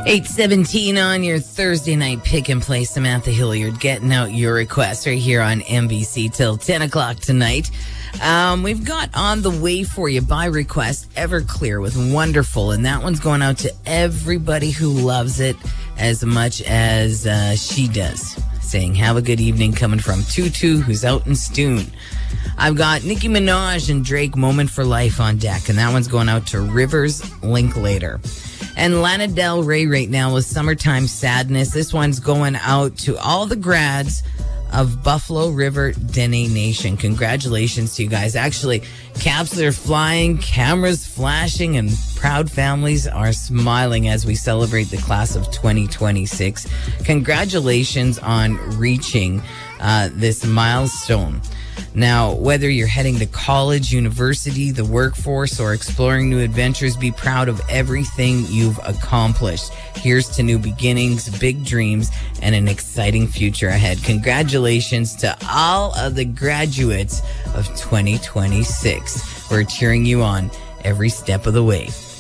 8:17 on your Thursday night pick and play. Samantha Hilliard getting out your requests right here on NBC till 10 o'clock tonight. We've got on the way for you by request Everclear with Wonderful, and that one's going out to everybody who loves it as much as she does. Saying have a good evening coming from Tutu, who's out in Stoon. I've got Nicki Minaj and Drake Moment for Life on deck, and that one's going out to Rivers Linklater. And Lana Del Rey right now with Summertime Sadness. This one's going out to all the grads of Buffalo River Dene Nation. Congratulations to you guys. Actually, caps are flying, cameras flashing, and proud families are smiling as we celebrate the class of 2026. Congratulations on reaching this milestone. Now, whether you're heading to college, university, the workforce, or exploring new adventures, be proud of everything you've accomplished. Here's to new beginnings, big dreams, and an exciting future ahead. Congratulations to all of the graduates of 2026. We're cheering you on every step of the way.